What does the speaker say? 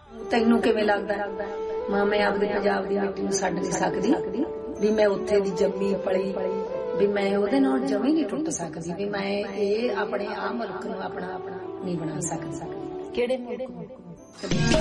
ਤੈਨੂੰ ਕਿਵੇਂ ਲੱਗਦਾ? ਮਾਂ ਮੈਂ ਆਪਦੇ ਪੰਜਾਬ ਦੀ ਮਿੱਟੀ ਨੂੰ ਛੱਡ ਨਹੀਂ ਸਕਦੀ, ਵੀ ਮੈਂ ਉੱਥੇ ਦੀ ਜੰਮੀ ਪਲੀ, ਵੀ ਮੈਂ ਉਹਦੇ ਨਾਲ ਜਮੀ ਨਹੀਂ ਟੁੱਟ ਸਕਦੀ, ਵੀ ਮੈਂ ਇਹ ਆਪਣੇ ਆ ਮੁਲਕ ਨੂੰ ਆਪਣਾ ਨਹੀਂ ਬਣਾ ਸਕਦੀ। ਕਿਹੜੇ ਮੁਲਕ?